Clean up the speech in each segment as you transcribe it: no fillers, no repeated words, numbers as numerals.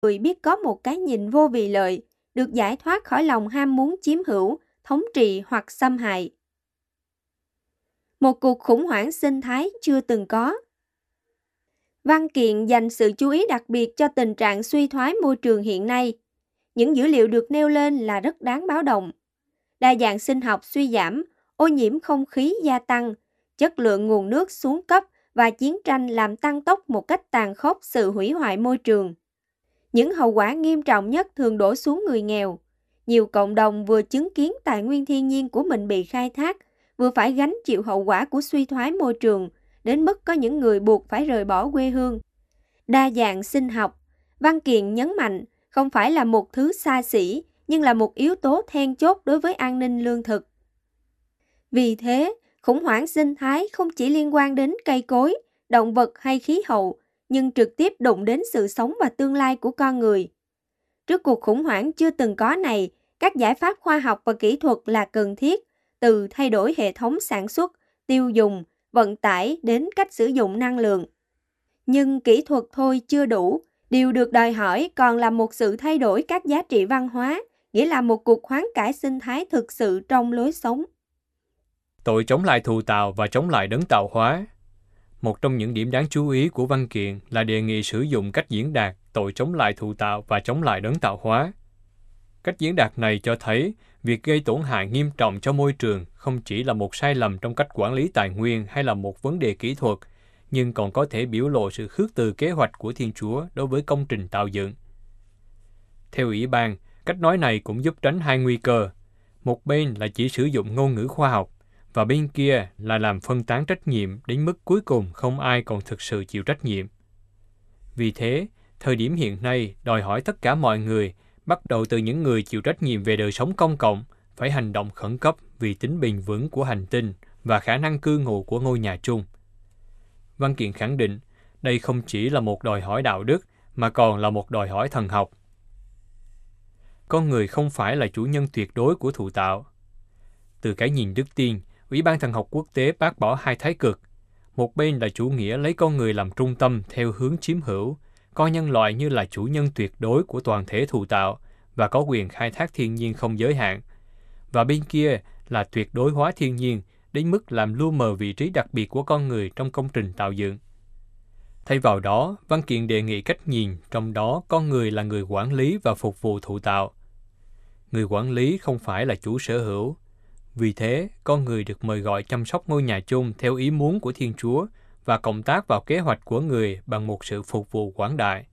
người biết có một cái nhìn vô vì lợi, được giải thoát khỏi lòng ham muốn chiếm hữu, thống trị hoặc xâm hại. Một cuộc khủng hoảng sinh thái chưa từng có. Văn kiện dành sự chú ý đặc biệt cho tình trạng suy thoái môi trường hiện nay. Những dữ liệu được nêu lên là rất đáng báo động. Đa dạng sinh học suy giảm, ô nhiễm không khí gia tăng, chất lượng nguồn nước xuống cấp và chiến tranh làm tăng tốc một cách tàn khốc sự hủy hoại môi trường. Những hậu quả nghiêm trọng nhất thường đổ xuống người nghèo. Nhiều cộng đồng vừa chứng kiến tài nguyên thiên nhiên của mình bị khai thác, vừa phải gánh chịu hậu quả của suy thoái môi trường, đến mức có những người buộc phải rời bỏ quê hương. Đa dạng sinh học, văn kiện nhấn mạnh, không phải là một thứ xa xỉ, nhưng là một yếu tố then chốt đối với an ninh lương thực. Vì thế, khủng hoảng sinh thái không chỉ liên quan đến cây cối, động vật hay khí hậu, nhưng trực tiếp đụng đến sự sống và tương lai của con người. Trước cuộc khủng hoảng chưa từng có này, các giải pháp khoa học và kỹ thuật là cần thiết, từ thay đổi hệ thống sản xuất, tiêu dùng, vận tải đến cách sử dụng năng lượng. Nhưng kỹ thuật thôi chưa đủ, điều được đòi hỏi còn là một sự thay đổi các giá trị văn hóa, nghĩa là một cuộc hoán cải sinh thái thực sự trong lối sống. Tội chống lại thù tạo và chống lại đấng tạo hóa. Một trong những điểm đáng chú ý của văn kiện là đề nghị sử dụng cách diễn đạt tội chống lại thù tạo và chống lại đấng tạo hóa. Cách diễn đạt này cho thấy việc gây tổn hại nghiêm trọng cho môi trường không chỉ là một sai lầm trong cách quản lý tài nguyên hay là một vấn đề kỹ thuật, nhưng còn có thể biểu lộ sự khước từ kế hoạch của Thiên Chúa đối với công trình tạo dựng. Theo Ủy ban, cách nói này cũng giúp tránh hai nguy cơ. Một bên là chỉ sử dụng ngôn ngữ khoa học, và bên kia là làm phân tán trách nhiệm đến mức cuối cùng không ai còn thực sự chịu trách nhiệm. Vì thế, thời điểm hiện nay đòi hỏi tất cả mọi người, bắt đầu từ những người chịu trách nhiệm về đời sống công cộng, phải hành động khẩn cấp vì tính bền vững của hành tinh và khả năng cư ngụ của ngôi nhà chung. Văn kiện khẳng định, đây không chỉ là một đòi hỏi đạo đức, mà còn là một đòi hỏi thần học. Con người không phải là chủ nhân tuyệt đối của thụ tạo. Từ cái nhìn đức tin, Ủy ban Thần học Quốc tế bác bỏ hai thái cực. Một bên là chủ nghĩa lấy con người làm trung tâm theo hướng chiếm hữu, coi nhân loại như là chủ nhân tuyệt đối của toàn thể thụ tạo và có quyền khai thác thiên nhiên không giới hạn. Và bên kia là tuyệt đối hóa thiên nhiên đến mức làm lu mờ vị trí đặc biệt của con người trong công trình tạo dựng. Thay vào đó, văn kiện đề nghị cách nhìn, trong đó con người là người quản lý và phục vụ thụ tạo. Người quản lý không phải là chủ sở hữu. Vì thế, con người được mời gọi chăm sóc ngôi nhà chung theo ý muốn của Thiên Chúa và cộng tác vào kế hoạch của người bằng một sự phục vụ quảng đại.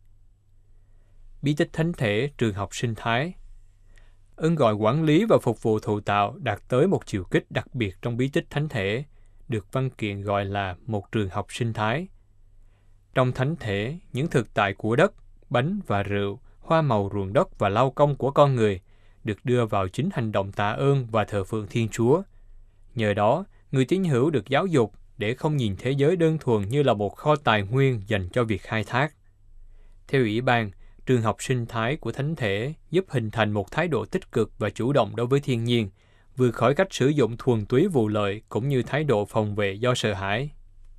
Bí tích thánh thể, trường học sinh thái. Ơn gọi quản lý và phục vụ thụ tạo đạt tới một chiều kích đặc biệt trong bí tích thánh thể, được văn kiện gọi là một trường học sinh thái. Trong thánh thể, những thực tại của đất, bánh và rượu, hoa màu ruộng đất và lao công của con người được đưa vào chính hành động tạ ơn và thờ phượng Thiên Chúa. Nhờ đó, người tín hữu được giáo dục để không nhìn thế giới đơn thuần như là một kho tài nguyên dành cho việc khai thác. Theo Ủy ban, trường học sinh thái của thánh thể giúp hình thành một thái độ tích cực và chủ động đối với thiên nhiên, vượt khỏi cách sử dụng thuần túy vụ lợi cũng như thái độ phòng vệ do sợ hãi.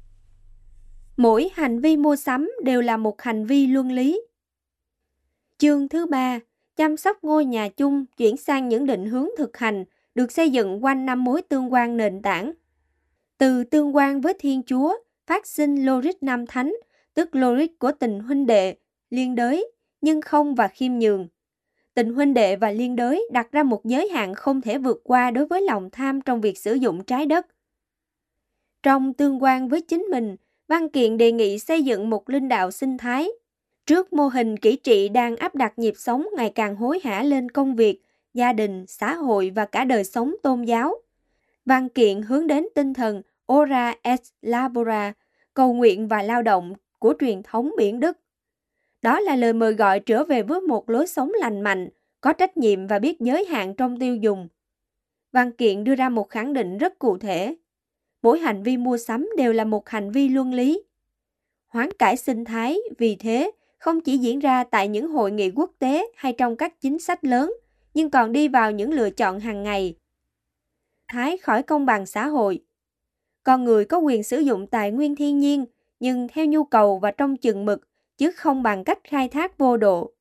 Mỗi hành vi mua sắm đều là một hành vi luân lý. Chương thứ 3, chăm sóc ngôi nhà chung chuyển sang những định hướng thực hành được xây dựng quanh 5 mối tương quan nền tảng. Từ tương quan với Thiên Chúa, phát sinh logic năm thánh, tức logic của tình huynh đệ, liên đới, nhưng không và khiêm nhường. Tình huynh đệ và liên đới đặt ra một giới hạn không thể vượt qua đối với lòng tham trong việc sử dụng trái đất. Trong tương quan với chính mình, văn kiện đề nghị xây dựng một linh đạo sinh thái. Trước mô hình kỹ trị đang áp đặt nhịp sống ngày càng hối hả lên công việc, gia đình, xã hội và cả đời sống tôn giáo, văn kiện hướng đến tinh thần Ora et Labora, cầu nguyện và lao động của truyền thống biển Đức. Đó là lời mời gọi trở về với một lối sống lành mạnh, có trách nhiệm và biết giới hạn trong tiêu dùng. Văn kiện đưa ra một khẳng định rất cụ thể. Mỗi hành vi mua sắm đều là một hành vi luân lý. Hoán cải sinh thái, vì thế, không chỉ diễn ra tại những hội nghị quốc tế hay trong các chính sách lớn, nhưng còn đi vào những lựa chọn hàng ngày. Thái khỏi công bằng xã hội. Con người có quyền sử dụng tài nguyên thiên nhiên, nhưng theo nhu cầu và trong chừng mực, chứ không bằng cách khai thác vô độ.